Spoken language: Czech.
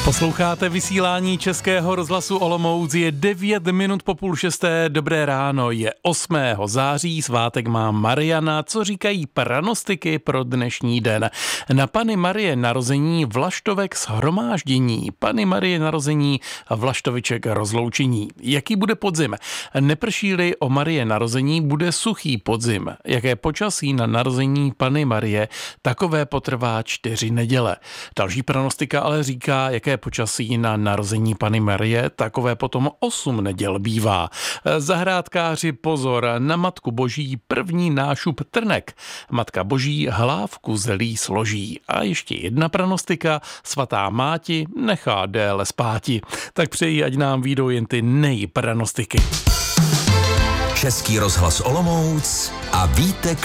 Posloucháte vysílání Českého rozhlasu Olomouc, je 9 minut po 5:30, dobré ráno, je 8. září, svátek má Mariana, co říkají pranostiky pro dnešní den. Na Panny Marie narození Vlaštovek shromáždění, Panny Marie narození Vlaštoviček rozloučení. Jaký bude podzim? Neprší-li o Marie narození, bude suchý podzim. Jaké počasí na narození Panny Marie, takové potrvá 4 neděle. Další pranostika ale říká, jaké počasí na narození Panny Marie, takové potom 8 neděl bývá. Zahrádkáři pozor, na Matku Boží první nášup trnek. Matka Boží hlávku zelí složí. A ještě jedna pranostika, svatá máti nechá déle spáti. Tak přeji, ať nám vyjdou jen ty nejpranostiky. Český rozhlas Olomouc a Vítek